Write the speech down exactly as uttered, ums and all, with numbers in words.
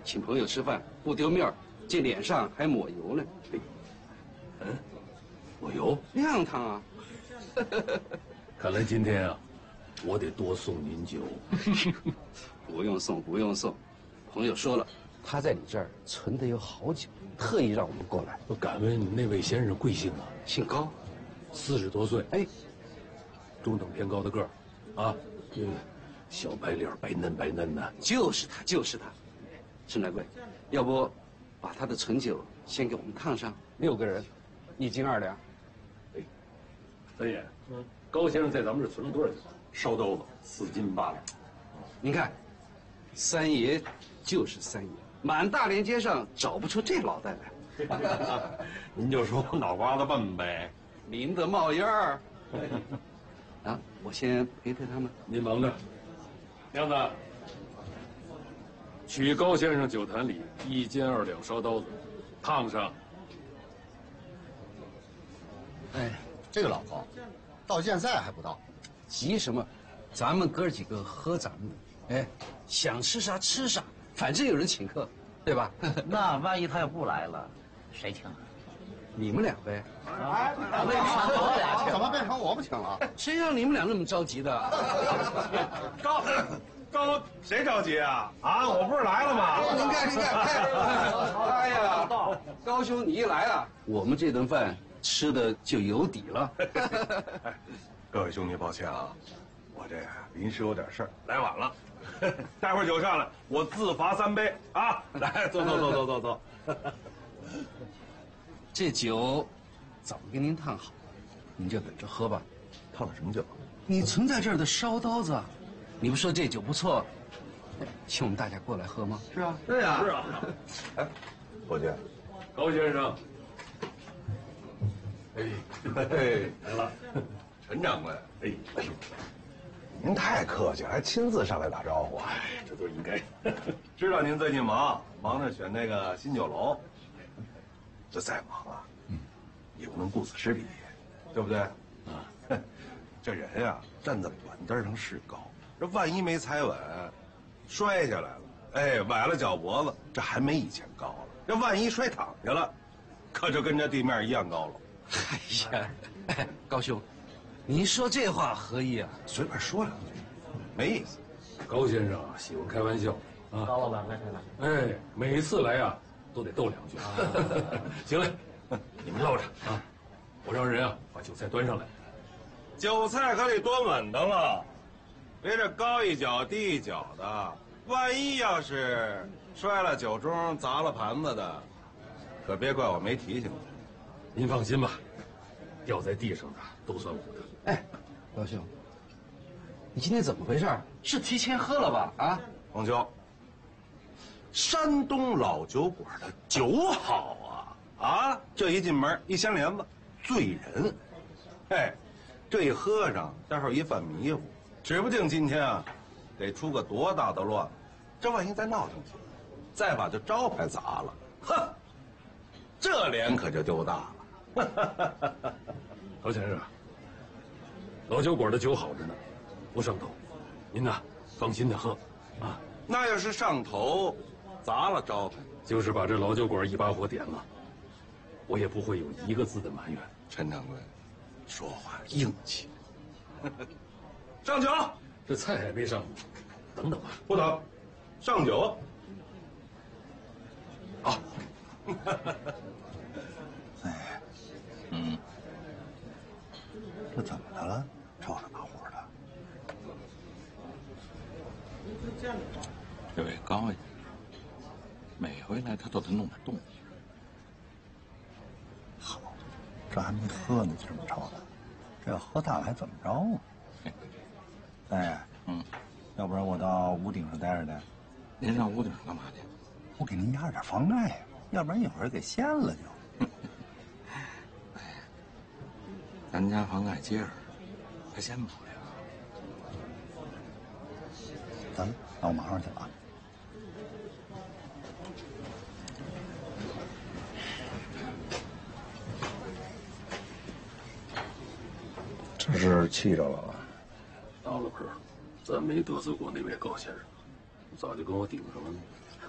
请朋友吃饭不丢面儿，这脸上还抹油呢。 嗯，抹油？ 亮堂啊！ 看来今天啊，我得多送您酒。 不用送，不用送。朋友说了，他在你这儿存的有好酒，特意让我们过来。 我敢问那位先生贵姓啊？ 姓高， 四十多岁， 哎， 中等偏高的个儿，啊，这个小白脸，白嫩白嫩的。 就是他，就是他。陈掌柜，要不把他的存酒先给我们烫上，六个人，一斤二两。 哎，三爷，嗯，高先生在咱们这存了多少酒？烧刀子四斤八两。 您看，三爷就是三爷，满大连街上找不出这老蛋来。 您就说我脑瓜子笨呗。 淋得冒烟儿。啊，我先陪陪他们。 您忙着，娘子，取高先生酒坛里一斤二两烧刀子，烫上。 哎，这个老高，到现在还不到， 急什么？咱们哥几个喝咱们的，哎，想吃啥吃啥，反正有人请客，对吧？ 那万一他要不来了，谁请啊？ 你们俩呗。 哎，为什么我俩怎么变成我们请了？ 谁让你们俩那么着急的？ 高高，谁着急啊？啊，我不是来了吗？ 您看，您看，哎呀，高兄你一来啊，我们这顿饭吃的就有底了。 各位兄弟，抱歉啊，我这临时有点事儿，来晚了。待会儿酒上来，我自罚三杯啊！来，坐坐坐坐坐坐。 这酒早给您烫好，您就等着喝吧。 烫的什么酒？ 你存在这儿的烧刀子，你不说这酒不错，请我们大家过来喝吗？ 是啊， 对呀，是啊。哎，伙计， 高先生， 哎，嘿，来了，陈掌柜，哎，哎呦，您太客气了，还亲自上来打招呼。 哎，这都应该。 知道您最近忙，忙着选那个新酒楼。这再忙啊，嗯，也不能顾此失彼，对不对？啊，这人呀、啊，站在板凳上是高，这万一没踩稳，摔下来了，哎，崴了脚脖子，这还没以前高了。这万一摔躺下了，可就跟这地面一样高了。 哎呀，哎，高兄，您说这话何意啊？ 随便说两句，没意思。 高先生啊，喜欢开玩笑啊。 高老板来来来，哎，每次来呀、啊，都得逗两句。行嘞，你们唠着啊，我让人啊把酒菜端上来。 酒菜可得端稳当了，别这高一脚低一脚的，万一要是摔了酒盅砸了盘子的，可别怪我没提醒你。 您放心吧，掉在地上的都算我的。 哎，高兄，你今天怎么回事？是提前喝了吧？啊， 黄秋，山东老酒馆的酒好啊啊！这一进门一掀帘子，醉人。哎，这一喝上，待会儿一犯迷糊，指不定今天啊，得出个多大的乱。这万一再闹腾起来，再把这招牌砸了，哼，这脸可就丢大了。 高先生，老酒馆的酒好着呢，不上头，您呐放心的喝，啊。 那要是上头，砸了招牌， 就是把这老酒馆一把火点了，我也不会有一个字的埋怨。 陈掌柜，说话硬气。上酒， 这菜还没上呢，等等吧。 不等，上酒。 好。哎，嗯，这怎么的了？吵吵打呼的。 这位高爷，每回来他都得弄点动静。 好，这还没喝呢就这么吵的，这要喝大了还怎么着啊？三爷， 嗯， 要不然我到屋顶上待着待。 您上屋顶上干嘛去？ 我给您压点房盖呀，要不然一会儿给掀了就。 哎，咱家房盖接着，他掀不了。 得了，那我马上去了。这是气着了吧？ 大老盆儿，咱没得罪过那位高先生，早就跟我顶上了呢。